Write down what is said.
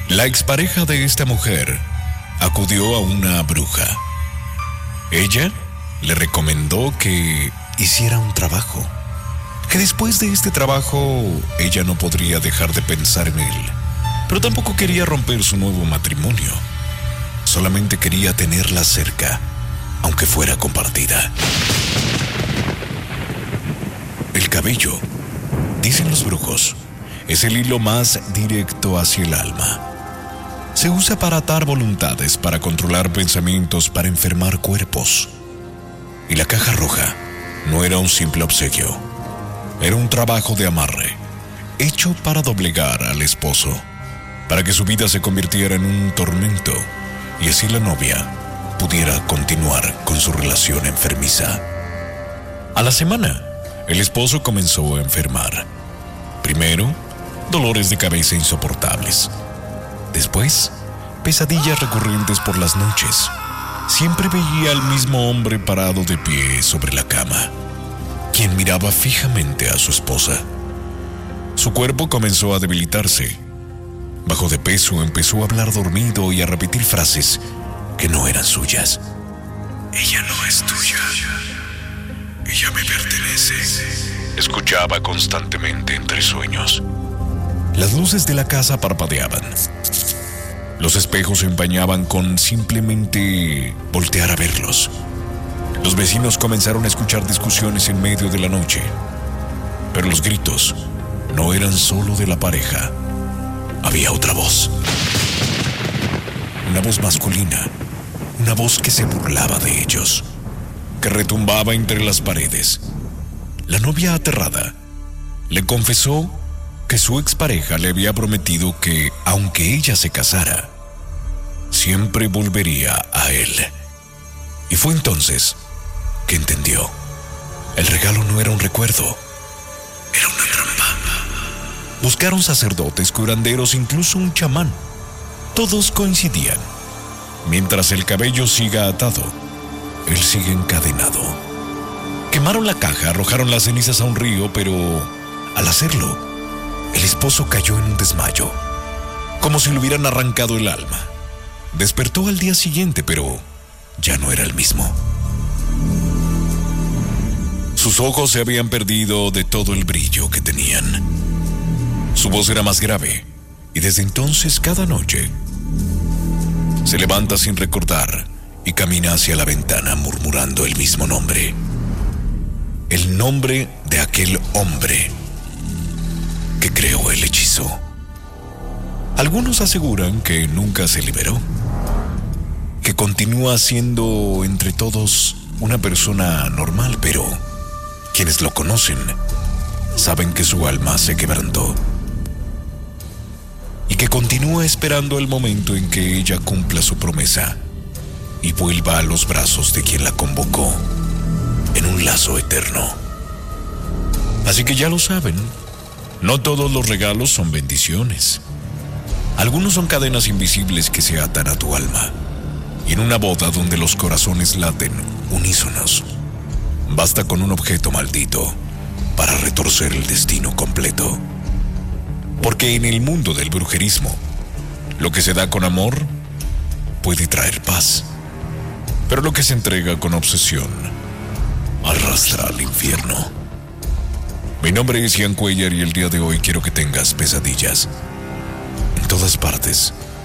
La expareja de esta mujer acudió a una bruja. Ella le recomendó que hiciera un trabajo, que después de este trabajo ella no podría dejar de pensar en él, pero tampoco quería romper su nuevo matrimonio. Solamente quería tenerla cerca, aunque fuera compartida. El cabello, dicen los brujos, es el hilo más directo hacia el alma. Se usa para atar voluntades, para controlar pensamientos, para enfermar cuerpos. Y la caja roja no era un simple obsequio. Era un trabajo de amarre, hecho para doblegar al esposo, para que su vida se convirtiera en un tormento y así la novia pudiera continuar con su relación enfermiza. A la semana, el esposo comenzó a enfermar. Primero, dolores de cabeza insoportables. Después, pesadillas recurrentes por las noches. Siempre veía al mismo hombre parado de pie sobre la cama, quien miraba fijamente a su esposa. Su cuerpo comenzó a debilitarse. Bajó de peso, empezó a hablar dormido y a repetir frases que no eran suyas. Ella no es tuya. Ella me pertenece. Escuchaba constantemente entre sueños. Las luces de la casa parpadeaban. Los espejos se empañaban con simplemente voltear a verlos. Los vecinos comenzaron a escuchar discusiones en medio de la noche. Pero los gritos no eran solo de la pareja. Había otra voz. Una voz masculina. Una voz que se burlaba de ellos, que retumbaba entre las paredes. La novia, aterrada, le confesó que su expareja le había prometido que, aunque ella se casara, siempre volvería a él. Y fue entonces que entendió. El regalo no era un recuerdo, era una trampa. Buscaron sacerdotes, curanderos, incluso un chamán. Todos coincidían. Mientras el cabello siga atado, él sigue encadenado. Quemaron la caja, arrojaron las cenizas a un río, pero al hacerlo, el esposo cayó en un desmayo, como si le hubieran arrancado el alma. Despertó al día siguiente, pero ya no era el mismo. Sus ojos se habían perdido de todo el brillo que tenían. Su voz era más grave, y desde entonces cada noche se levanta sin recordar y camina hacia la ventana murmurando el mismo nombre. El nombre de aquel hombre que creó el hechizo. Algunos aseguran que nunca se liberó, que continúa siendo entre todos una persona normal, pero quienes lo conocen saben que su alma se quebrantó y que continúa esperando el momento en que ella cumpla su promesa y vuelva a los brazos de quien la convocó en un lazo eterno. Así que ya lo saben, no todos los regalos son bendiciones. Algunos son cadenas invisibles que se atan a tu alma. Y en una boda donde los corazones laten unísonos, basta con un objeto maldito para retorcer el destino completo. Porque en el mundo del brujerismo, lo que se da con amor puede traer paz, pero lo que se entrega con obsesión arrastra al infierno. Mi nombre es Ian Cuellar y el día de hoy quiero que tengas pesadillas en todas partes